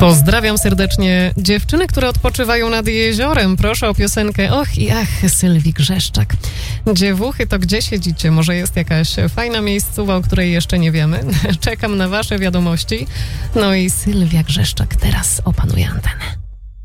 Pozdrawiam serdecznie dziewczyny, które odpoczywają nad jeziorem. Proszę o piosenkę Och i Ach Sylwii Grzeszczak. Dziewuchy, to gdzie siedzicie? Może jest jakaś fajna miejscowa, o której jeszcze nie wiemy? Czekam na wasze wiadomości. No i Sylwia Grzeszczak teraz opanuje antenę.